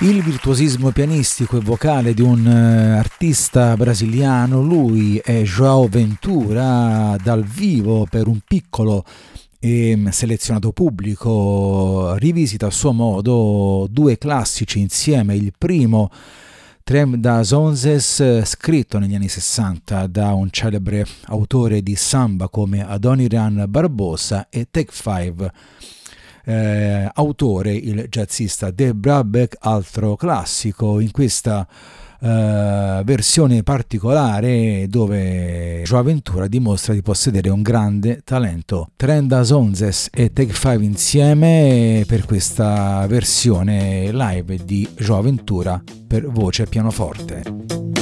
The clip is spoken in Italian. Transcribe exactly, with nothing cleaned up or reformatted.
Il virtuosismo pianistico e vocale di un uh, artista brasiliano, lui è João Ventura, dal vivo per un piccolo e selezionato pubblico rivisita a suo modo due classici insieme. Il primo, Trem das Onzes, scritto negli anni sessanta da un celebre autore di samba come Adoniran Barbosa, e Take Five, Eh, autore il jazzista De Brabeck, altro classico. In questa eh, versione particolare dove João Ventura dimostra di possedere un grande talento. Trem das Onzes e Take Five insieme per questa versione live di João Ventura per voce e pianoforte.